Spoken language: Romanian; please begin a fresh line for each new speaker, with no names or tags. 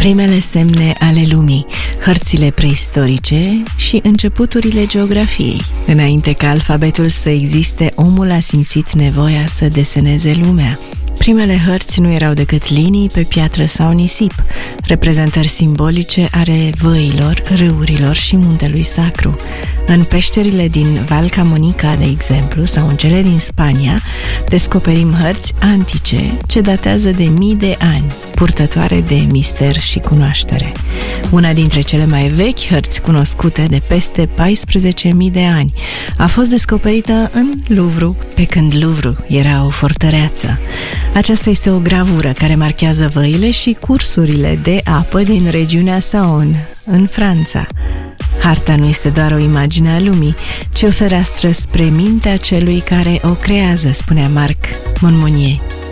Primele semne ale lumii, hărțile preistorice și începuturile geografiei. Înainte ca alfabetul să existe, omul a simțit nevoia să deseneze lumea. Primele hărți nu erau decât linii pe piatră sau nisip, reprezentări simbolice ale văilor, râurilor și muntelui sacru. În peșterile din Val Camonica, de exemplu, sau în cele din Spania, descoperim hărți antice ce datează de mii de ani, purtătoare de mister și cunoaștere. Una dintre cele mai vechi hărți cunoscute, de peste 14.000 de ani, a fost descoperită în Louvre, pe când Louvre era o fortăreață. Aceasta este o gravură care marchează văile și cursurile de apă din regiunea Saône, în Franța. Harta nu este doar o imagine a lumii, ci o fereastră spre mintea celui care o creează, spunea Marc Monmonier.